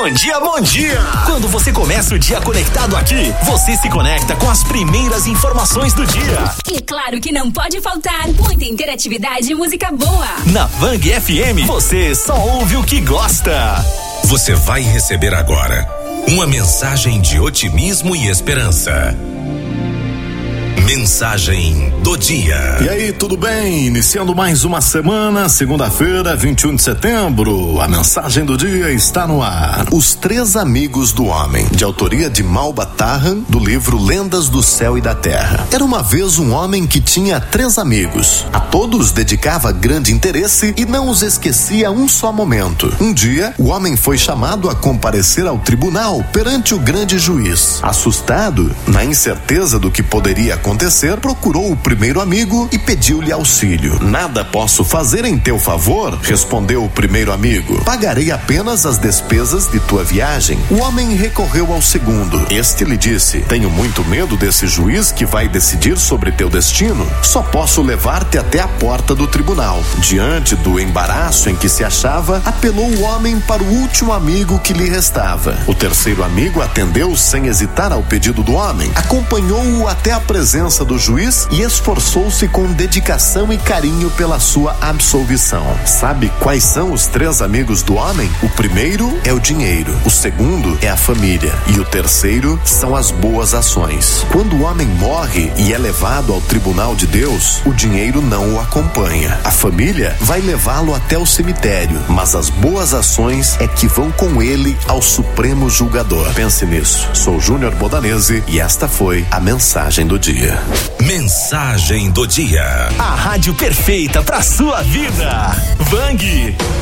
Bom dia, bom dia! Quando você começa o dia conectado aqui, você se conecta com as primeiras informações do dia. E claro que não pode faltar muita interatividade e música boa. Na Bang FM, você só ouve o que gosta. Você vai receber agora uma mensagem de otimismo e esperança. Mensagem do dia. E aí, tudo bem? Iniciando mais uma semana, segunda-feira, 21 de setembro. A mensagem do dia está no ar. Os Três Amigos do Homem, de autoria de Malba Tahan, do livro Lendas do Céu e da Terra. Era uma vez um homem que tinha 3 amigos. A todos dedicava grande interesse e não os esquecia um só momento. Um dia, o homem foi chamado a comparecer ao tribunal perante o grande juiz. Assustado, na incerteza do que poderia acontecer, procurou o primeiro amigo e pediu-lhe auxílio. Nada posso fazer em teu favor, respondeu o primeiro amigo. Pagarei apenas as despesas de tua viagem. O homem recorreu ao segundo. Este lhe disse: tenho muito medo desse juiz que vai decidir sobre teu destino. Só posso levar-te até a porta do tribunal. Diante do embaraço em que se achava, apelou o homem para o último amigo que lhe restava. O terceiro amigo atendeu sem hesitar ao pedido do homem, acompanhou-o até a presença do juiz e esforçou-se com dedicação e carinho pela sua absolvição. Sabe quais são os 3 amigos do homem? O primeiro é o dinheiro, o segundo é a família e o terceiro são as boas ações. Quando o homem morre e é levado ao tribunal de Deus, o dinheiro não o acompanha. A família vai levá-lo até o cemitério, mas as boas ações é que vão com ele ao Supremo Julgador. Pense nisso. Sou Júnior Bodanese e esta foi a mensagem do dia. Mensagem do dia. A rádio perfeita pra sua vida. Bang!